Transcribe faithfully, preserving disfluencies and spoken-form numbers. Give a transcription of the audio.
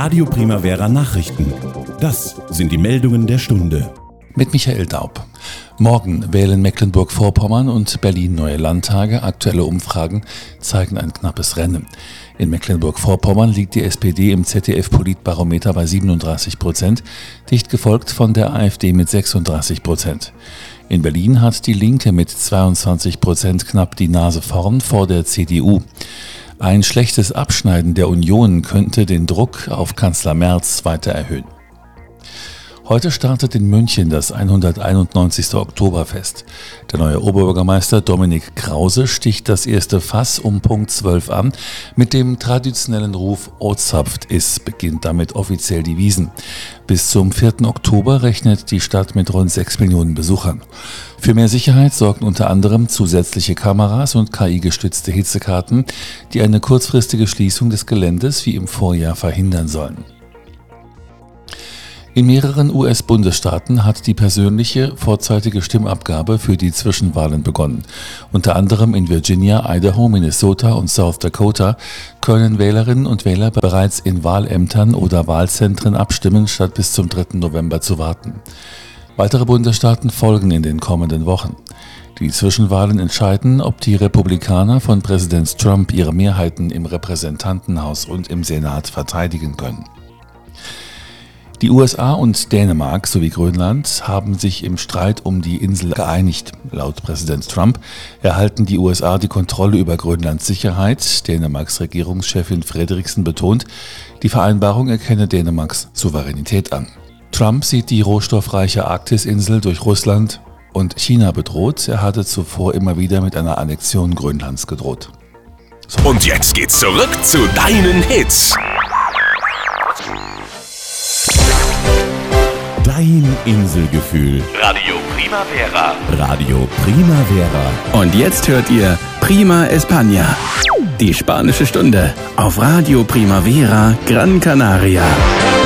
Radio Primavera Nachrichten. Das sind die Meldungen der Stunde. Mit Michael Daub. Morgen wählen Mecklenburg-Vorpommern und Berlin neue Landtage. Aktuelle Umfragen zeigen ein knappes Rennen. In Mecklenburg-Vorpommern liegt die S P D im Z D F-Politbarometer bei siebenunddreißig Prozent, dicht gefolgt von der AfD mit sechsunddreißig Prozent. In Berlin hat die Linke mit zweiundzwanzig Prozent knapp die Nase vorn vor der C D U. Ein schlechtes Abschneiden der Union könnte den Druck auf Kanzler Merz weiter erhöhen. Heute startet in München das hunderteinundneunzigste Oktoberfest. Der neue Oberbürgermeister Dominik Krause sticht das erste Fass um Punkt zwölf an. Mit dem traditionellen Ruf "Ozapft ist" beginnt damit offiziell die Wiesn. Bis zum vierten Oktober rechnet die Stadt mit rund sechs Millionen Besuchern. Für mehr Sicherheit sorgen unter anderem zusätzliche Kameras und K I-gestützte Hitzekarten, die eine kurzfristige Schließung des Geländes wie im Vorjahr verhindern sollen. In mehreren U S-Bundesstaaten hat die persönliche, vorzeitige Stimmabgabe für die Zwischenwahlen begonnen. Unter anderem in Virginia, Idaho, Minnesota und South Dakota können Wählerinnen und Wähler bereits in Wahlämtern oder Wahlzentren abstimmen, statt bis zum dritten November zu warten. Weitere Bundesstaaten folgen in den kommenden Wochen. Die Zwischenwahlen entscheiden, ob die Republikaner von Präsident Trump ihre Mehrheiten im Repräsentantenhaus und im Senat verteidigen können. Die U S A und Dänemark sowie Grönland haben sich im Streit um die Insel geeinigt. Laut Präsident Trump erhalten die U S A die Kontrolle über Grönlands Sicherheit. Dänemarks Regierungschefin Frederiksen betont, die Vereinbarung erkenne Dänemarks Souveränität an. Trump sieht die rohstoffreiche Arktisinsel durch Russland und China bedroht. Er hatte zuvor immer wieder mit einer Annexion Grönlands gedroht. So. Und jetzt geht's zurück zu deinen Hits. Dein Inselgefühl. Radio Primavera. Radio Primavera. Und jetzt hört ihr Prima España. Die spanische Stunde auf Radio Primavera Gran Canaria.